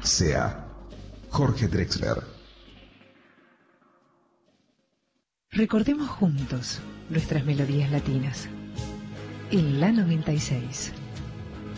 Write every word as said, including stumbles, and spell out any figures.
sea. Jorge Drexler. Recordemos juntos nuestras melodías latinas. En la noventa y seis.